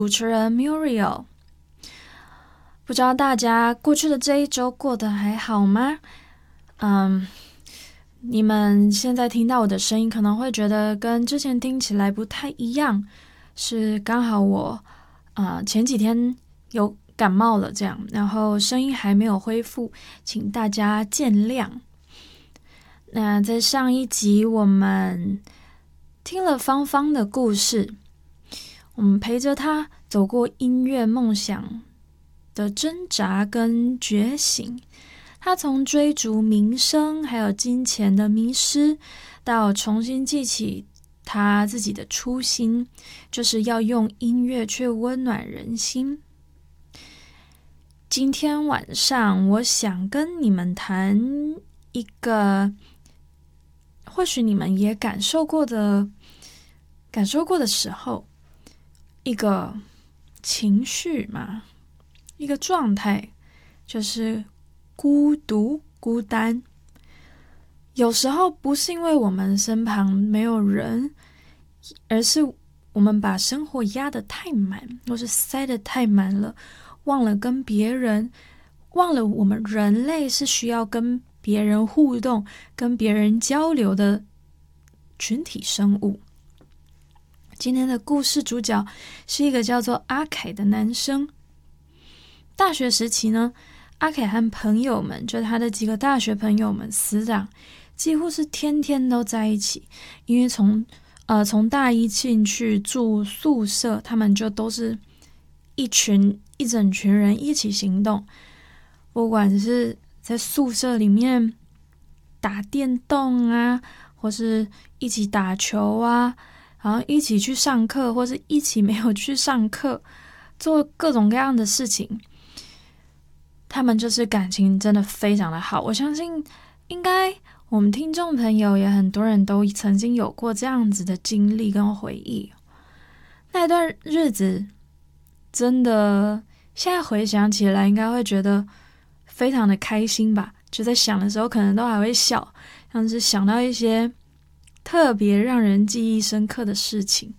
主持人 Muriel。 不知道大家过去的这一周过得还好吗？你们现在听到我的声音可能会觉得跟之前听起来不太一样，是刚好我前几天有感冒了这样，然后声音还没有恢复，请大家见谅。那在上一集我们听了芳芳的故事，我们陪着她走过音乐梦想的挣扎跟觉醒，她从追逐名声还有金钱的迷失，到重新记起她自己的初心，就是要用音乐去温暖人心。今天晚上我想跟你们谈一个或许你们也感受过的时候，一个情绪嘛，一个状态，就是孤独、孤单。有时候不是因为我们身旁没有人，而是我们把生活压得太满，或是塞得太满了，忘了跟别人，忘了我们人类是需要跟别人互动、跟别人交流的群体生物。今天的故事主角是一个叫做阿凯的男生。大学时期呢，阿凯和朋友们，就他的几个大学朋友们死党，几乎是天天都在一起。因为从大一进去住宿舍，他们就都是一整群人一起行动，不管是在宿舍里面打电动啊，或是一起打球啊，然后一起去上课，或是一起没有去上课，做各种各样的事情。他们就是感情真的非常的好，我相信应该我们听众朋友也很多人都曾经有过这样子的经历跟回忆。那段日子真的现在回想起来应该会觉得非常的开心吧，就在想的时候可能都还会笑，像是想到一些特别让人记忆深刻的事情。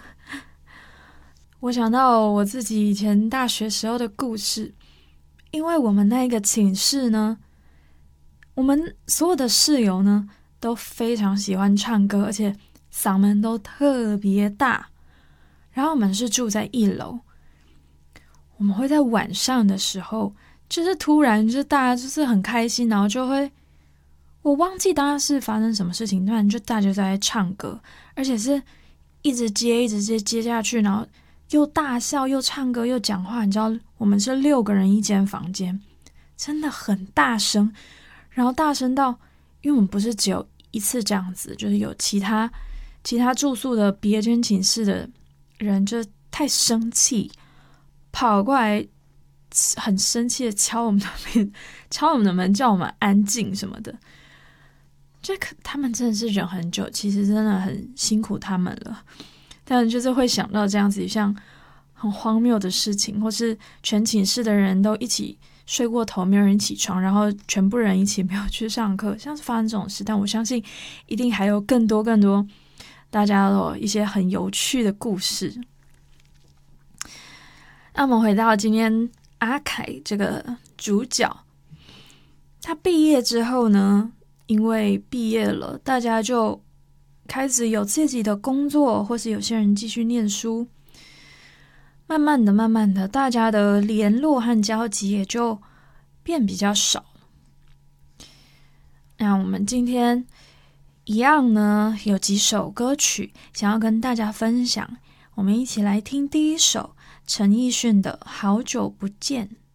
我想到我自己以前大学时候的故事，因为我们那个寝室呢，我们所有的室友呢都非常喜欢唱歌，而且嗓门都特别大。然后我们是住在1楼，我们会在晚上的时候，就是突然就是大家就是很开心，然后就会，我忘记当时是发生什么事情，突然就大家在唱歌，而且是一直接下去，然后又大笑又唱歌又讲话。你知道我们是6个人一间房间，真的很大声，然后大声到，因为我们不是只有一次这样子，就是有其他住宿的别间寝室的人就太生气，跑过来很生气的敲我们的门，叫我们安静什么的。他们真的是忍很久，其实真的很辛苦他们了。但就是会想到这样子像很荒谬的事情，或是全寝室的人都一起睡过头，没有人起床，然后全部人一起没有去上课，像是发生这种事。但我相信一定还有更多大家有一些很有趣的故事。那我们回到今天阿凯这个主角，他毕业之后呢，因为毕业了，大家就开始有自己的工作，或是有些人继续念书，慢慢的大家的联络和交集也就变比较少。那我们今天一样呢，有几首歌曲想要跟大家分享，我们一起来听第一首陈奕迅的《好久不见》。